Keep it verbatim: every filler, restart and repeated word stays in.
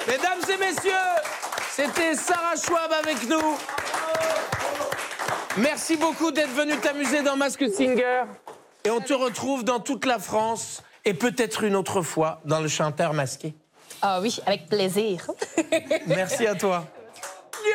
Mesdames et messieurs, c'était Sarah Schwab avec nous. Merci beaucoup d'être venu t'amuser dans Masked Singer. Et on te retrouve dans toute la France et peut-être une autre fois dans le Chanteur masqué. Ah oui, avec plaisir. Merci à toi.